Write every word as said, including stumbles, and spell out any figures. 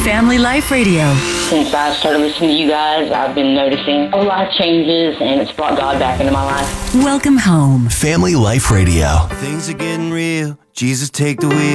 Family Life Radio. Since I started listening to you guys, I've been noticing a lot of changes, and it's brought God back into my life. Welcome home. Family Life Radio. Things are getting real. Jesus, take the wheel.